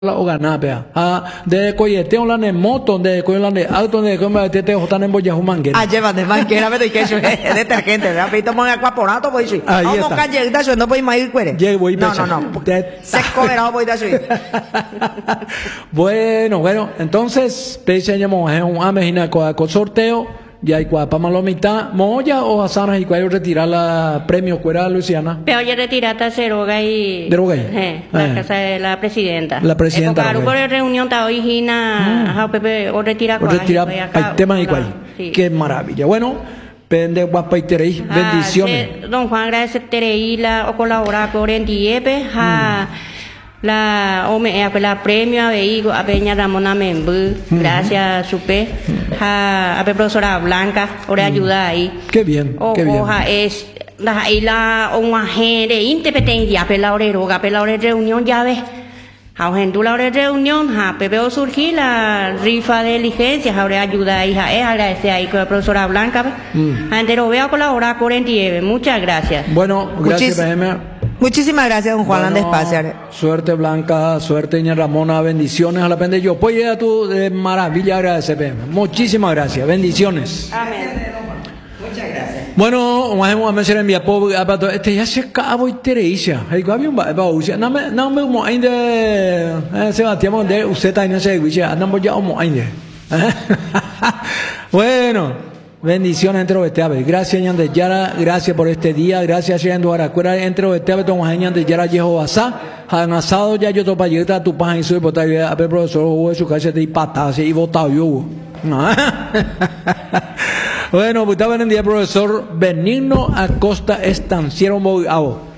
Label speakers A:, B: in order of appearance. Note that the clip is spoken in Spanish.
A: la o ganar pea de coyete on la ne moto de coy la ne auto de como te jotan en boya humanguera
B: llevan de manguera pero que eso es detergente ¿verdad? Pito mon acuaporato pues sí vamos calle da eso no puede más ir cuere no se comerá voy da eso
A: bueno entonces pensamos en un amejina con sorteo ya hay cuapa malomita moya o asana y cuál retirar la premio cuera Luciana
C: pero ya retirata Ceroga y la casa de la presidenta por reunión ta hoy hina Pepe o retira
A: el tema y cuál qué maravilla bueno pende guapa y tereí bendiciones
C: don Juan gracias tereí la o colaborar con el diepe la la premio a veigo a peña Ramona Membu gracias supe a profesora Blanca por ayuda ahí
A: qué bien
C: es la un agente independencia pela oreroga pela reunión ya ves a gente la reunión Pepe surgir la rifa de licencias ahora ayuda ahí agradecer ahí con la profesora Blanca gente lo veo colaborar con el diepe muchas gracias
A: bueno gracias
B: muchísimas gracias, don Juan Andespacia.
A: Suerte Blanca, suerte doña Ramona, bendiciones a la pende yo. Pues ya tú de maravilla agradecer. Muchísimas gracias, bendiciones.
C: Amén.
B: Muchas gracias.
A: Bueno, vamos a mencionar mi apoyo este ya se acabó y tereisha. Hay que había no me mo ainda se batíamos de usted también se guicha, andamos ya mo ainda. Bueno, bendiciones entre Obeteabe. Gracias, Ñan de Yara. Gracias por este día. Gracias, Ñan de Aracuera. Entre Obeteabe, Don Ñan de Yara, Yeho Asá. Han asado ya yo topa llegar tu pan y soy botar a ver profesor o su casa de patas y botado yo. Bueno, pues estaba en el día profesor Benigno Acosta Estanciero Moguao.